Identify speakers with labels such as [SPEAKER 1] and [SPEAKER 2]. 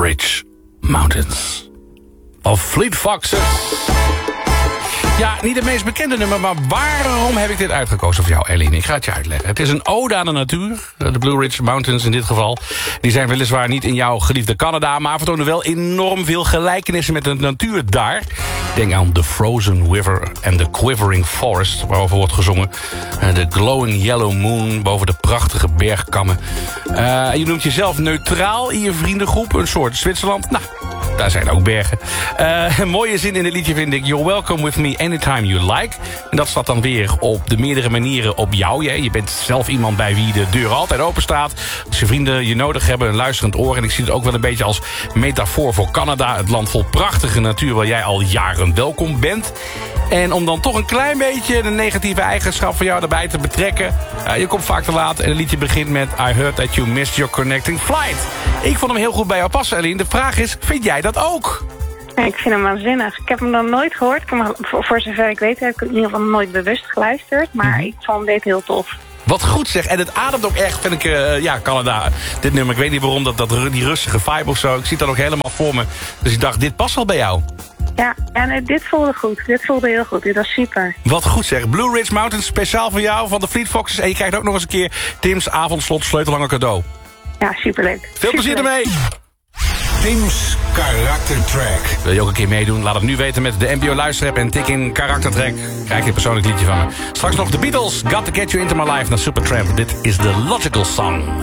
[SPEAKER 1] Ridge Mountains of Fleet Foxes. Ja, niet het meest bekende nummer, maar waarom heb ik dit uitgekozen voor jou, Eline? Ik ga het je uitleggen. Het is een ode aan de natuur, de Blue Ridge Mountains in dit geval. Die zijn weliswaar niet in jouw geliefde Canada, maar vertonen wel enorm veel gelijkenissen met de natuur daar. Denk aan The Frozen River en The Quivering Forest, waarover wordt gezongen. De Glowing Yellow Moon boven de prachtige bergkammen. Je noemt jezelf neutraal in je vriendengroep, een soort Zwitserland. Nou, daar zijn ook bergen. Een mooie zin in het liedje vind ik: You're welcome with me anytime you like. En dat staat dan weer op de meerdere manieren op jou. Je bent zelf iemand bij wie de deur altijd open staat. Als je vrienden je nodig hebben, een luisterend oor. En ik zie het ook wel een beetje als metafoor voor Canada. Het land vol prachtige natuur waar jij al jaren welkom bent. En om dan toch een klein beetje de negatieve eigenschap van jou erbij te betrekken. Je komt vaak te laat en het liedje begint met I heard that you missed your connecting flight. Ik vond hem heel goed bij jou passen, Eline. De vraag is, vind jij dat ook?
[SPEAKER 2] Ik vind hem waanzinnig. Ik heb hem nog nooit gehoord. Voor zover ik weet heb ik in ieder geval nooit bewust geluisterd. Maar ik vond dit heel tof.
[SPEAKER 1] Wat goed zeg. En het ademt ook echt, vind ik, Canada. Dit nummer, ik weet niet waarom, die rustige vibe of zo. Ik zie het dan ook helemaal voor me. Dus ik dacht, dit past wel bij jou.
[SPEAKER 2] Ja, en dit voelde goed. Dit voelde heel goed. Dit was super.
[SPEAKER 1] Wat goed zeg. Blue Ridge Mountains, speciaal voor jou van de Fleet Foxes. En je krijgt ook nog eens een keer Tim's avondslot sleutelhanger cadeau.
[SPEAKER 2] Ja, superleuk.
[SPEAKER 1] Veel plezier ermee.
[SPEAKER 3] Tim's karaktertrack.
[SPEAKER 1] Wil je ook een keer meedoen? Laat het nu weten met de NPO Luisterrap en tik in karaktertrack. Krijg je een persoonlijk liedje van me. Straks nog de Beatles, Got to Get You Into My Life naar Supertramp. Dit is The Logical Song.